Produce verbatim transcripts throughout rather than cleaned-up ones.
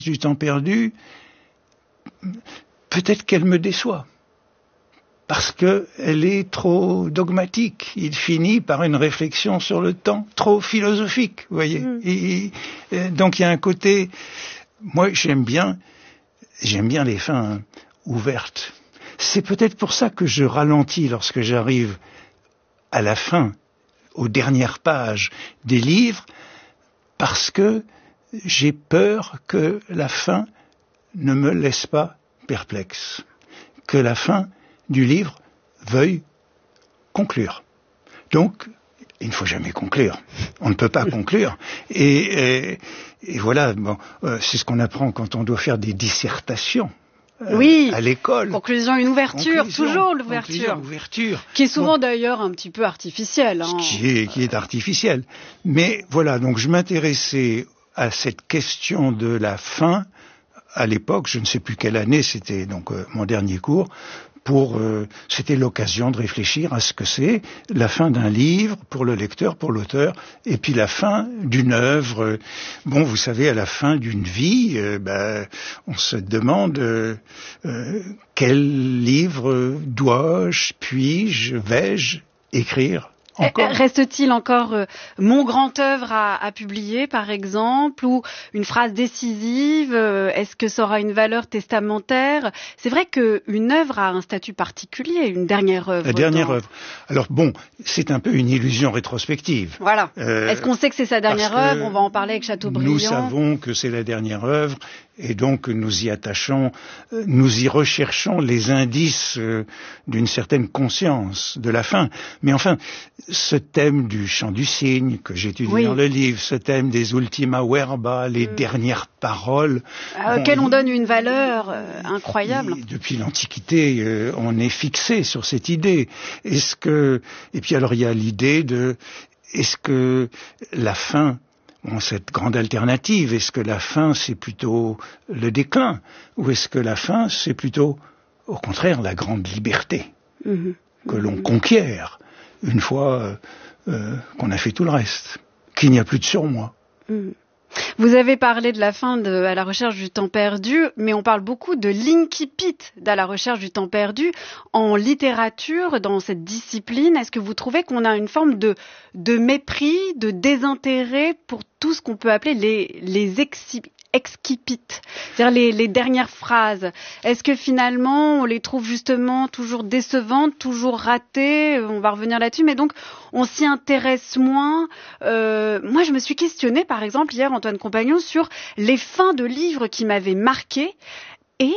du temps perdu, peut-être qu'elle me déçoit. Parce qu'elle est trop dogmatique. Il finit par une réflexion sur le temps trop philosophique, vous voyez. Mm. Et, et, donc il y a un côté... Moi, j'aime bien, j'aime bien les fins ouvertes. C'est peut-être pour ça que je ralentis lorsque j'arrive à la fin, aux dernières pages des livres, parce que j'ai peur que la fin ne me laisse pas perplexe. Que la fin du livre veuille conclure. Donc, il ne faut jamais conclure. On ne peut pas conclure. Et, et, et voilà, bon, euh, c'est ce qu'on apprend quand on doit faire des dissertations. Euh, oui, à l'école. Conclusion, une ouverture, conclusion, toujours l'ouverture. Conclusion, ouverture. Qui est souvent bon, d'ailleurs un petit peu artificielle. Hein. Qui est, qui est artificielle. Mais voilà, donc je m'intéressais à cette question de la fin. À l'époque, je ne sais plus quelle année, c'était donc euh, mon dernier cours, pour euh, c'était l'occasion de réfléchir à ce que c'est la fin d'un livre pour le lecteur, pour l'auteur, et puis la fin d'une œuvre. Bon, vous savez, à la fin d'une vie, euh, ben, on se demande euh, euh, quel livre dois-je, puis-je, vais-je écrire. Encore. Reste-t-il encore euh, mon grand œuvre à, à publier, par exemple, ou une phrase décisive? euh, Est-ce que ça aura une valeur testamentaire? C'est vrai qu'une œuvre a un statut particulier, une dernière œuvre. La dernière dans... œuvre. Alors bon, c'est un peu une illusion rétrospective. Voilà. Euh, Est-ce qu'on sait que c'est sa dernière œuvre? On va en parler avec Chateaubriand. Nous savons que c'est la dernière œuvre. Et donc nous y attachons, nous y recherchons les indices euh, d'une certaine conscience de la fin. Mais enfin, ce thème du chant du cygne que j'étudie oui. dans le livre, ce thème des ultima verba, les mmh. dernières paroles, à auxquelles on, on donne une valeur euh, incroyable. Depuis l'Antiquité, euh, on est fixé sur cette idée. Est-ce que et puis alors il y a l'idée de est-ce que la fin Bon, cette grande alternative, est-ce que la fin c'est plutôt le déclin ou est-ce que la fin c'est plutôt au contraire la grande liberté mmh. que l'on conquiert une fois euh, euh, qu'on a fait tout le reste, qu'il n'y a plus de surmoi. Mmh. Vous avez parlé de la fin de À la recherche du temps perdu, mais on parle beaucoup de l'incipit d'À la recherche du temps perdu en littérature, dans cette discipline. Est-ce que vous trouvez qu'on a une forme de, de mépris, de désintérêt pour tout ce qu'on peut appeler les, les exci- excipit, c'est-à-dire les, les dernières phrases? Est-ce que finalement on les trouve justement toujours décevantes, toujours ratées? On va revenir là-dessus, mais donc on s'y intéresse moins. Euh, moi, je me suis questionnée, par exemple, hier, Antoine Compagnon, sur les fins de livres qui m'avaient marquée, et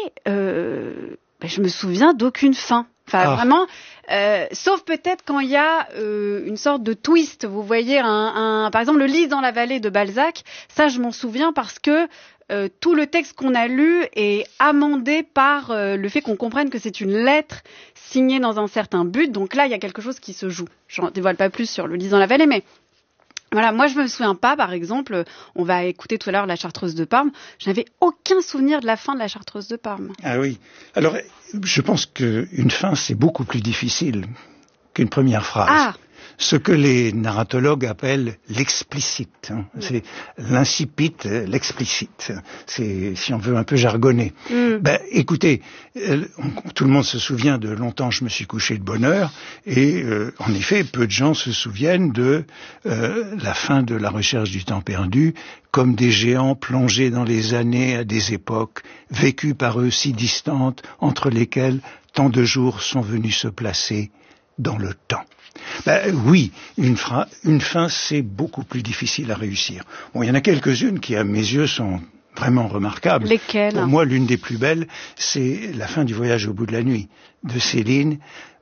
euh, ben, je me souviens d'aucune fin. Enfin, ah. vraiment, euh, sauf peut-être quand il y a euh, une sorte de twist. Vous voyez, un, un, par exemple, le Lys dans la vallée de Balzac, ça, je m'en souviens parce que euh, tout le texte qu'on a lu est amendé par euh, le fait qu'on comprenne que c'est une lettre signée dans un certain but. Donc là, il y a quelque chose qui se joue. Je n'en dévoile pas plus sur le Lys dans la vallée, mais voilà, moi je me souviens pas, par exemple, on va écouter tout à l'heure La Chartreuse de Parme, je n'avais aucun souvenir de la fin de La Chartreuse de Parme. Ah oui, alors je pense qu'une fin c'est beaucoup plus difficile qu'une première phrase. Ah. Ce que les narratologues appellent l'explicite, hein. Oui. C'est l'incipit, l'explicite. C'est, si on veut, un peu jargonné. Mm. Ben, écoutez, euh, on, tout le monde se souvient de Longtemps je me suis couché de bonne heure, et euh, en effet, peu de gens se souviennent de euh, la fin de La recherche du temps perdu, comme des géants plongés dans les années à des époques vécues par eux si distantes, entre lesquelles tant de jours sont venus se placer dans le temps. Ben, oui, une, fra- une fin, c'est beaucoup plus difficile à réussir. Bon, il y en a quelques-unes qui, à mes yeux, sont vraiment remarquables. Lesquelles? Pour moi, l'une des plus belles, c'est la fin du Voyage au bout de la nuit, de Céline,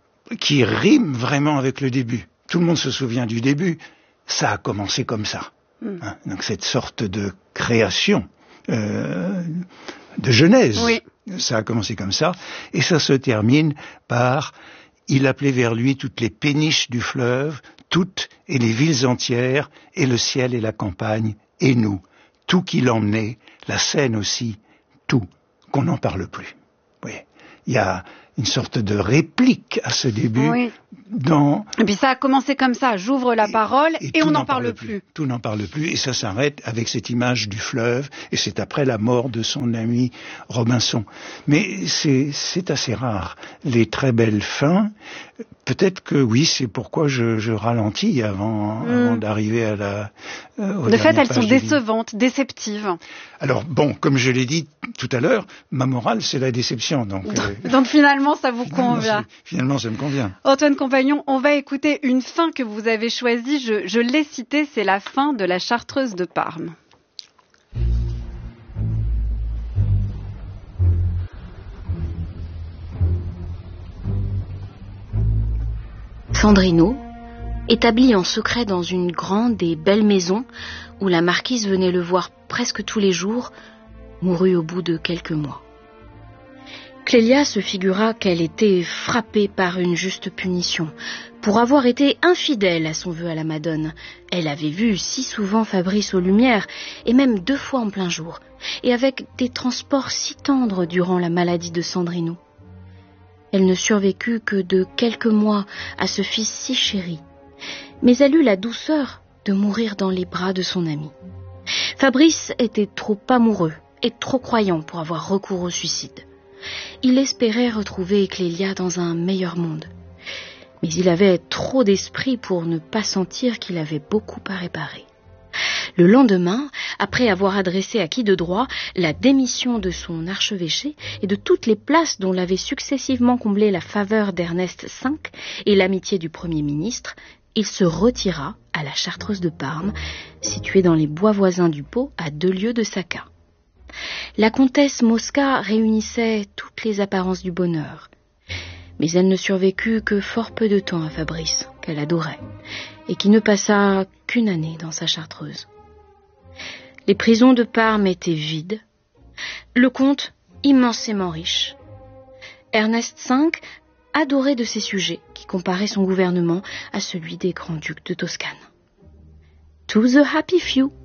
qui rime vraiment avec le début. Tout le monde se souvient du début. Ça a commencé comme ça. Mm. Hein, donc, cette sorte de création, euh, de genèse. Oui. Ça a commencé comme ça. Et ça se termine par... Il appelait vers lui toutes les péniches du fleuve, toutes et les villes entières, et le ciel et la campagne, et nous, tout qui l'emmenait, la Seine aussi, tout, qu'on n'en parle plus. Oui, il y a, une sorte de réplique à ce début. Oui. Dans... Et puis ça a commencé comme ça, j'ouvre la parole et, et, et on n'en parle, parle plus. plus. Tout n'en parle plus et ça s'arrête avec cette image du fleuve et c'est après la mort de son ami Robinson. Mais c'est, c'est assez rare, les très belles fins. Peut-être que oui, c'est pourquoi je, je ralentis avant, mmh. avant d'arriver à la... Euh, de fait, elles sont décevantes, déceptives. Alors bon, comme je l'ai dit tout à l'heure, ma morale, c'est la déception. Donc, euh, donc finalement, ça vous finalement, convient. Finalement, ça me convient. Antoine Compagnon, on va écouter une fin que vous avez choisie. Je, je l'ai citée, c'est la fin de la Chartreuse de Parme. Sandrino, établi en secret dans une grande et belle maison où la marquise venait le voir presque tous les jours, mourut au bout de quelques mois. Clélia se figura qu'elle était frappée par une juste punition pour avoir été infidèle à son vœu à la Madone. Elle avait vu si souvent Fabrice aux Lumières, et même deux fois en plein jour, et avec des transports si tendres durant la maladie de Sandrino. Elle ne survécut que de quelques mois à ce fils si chéri, mais elle eut la douceur de mourir dans les bras de son ami. Fabrice était trop amoureux et trop croyant pour avoir recours au suicide. Il espérait retrouver Clélia dans un meilleur monde, mais il avait trop d'esprit pour ne pas sentir qu'il avait beaucoup à réparer. Le lendemain, après avoir adressé à qui de droit la démission de son archevêché et de toutes les places dont l'avait successivement comblé la faveur d'Ernest cinq et l'amitié du Premier ministre, il se retira à la Chartreuse de Parme, située dans les bois voisins du Pau, à deux lieues de Sacca. La comtesse Mosca réunissait toutes les apparences du bonheur, mais elle ne survécut que fort peu de temps à Fabrice, qu'elle adorait, et qui ne passa qu'une année dans sa Chartreuse. Les prisons de Parme étaient vides, le comte immensément riche. Ernest cinq adorait de ses sujets, qui comparaient son gouvernement à celui des grands-ducs de Toscane. To the happy few,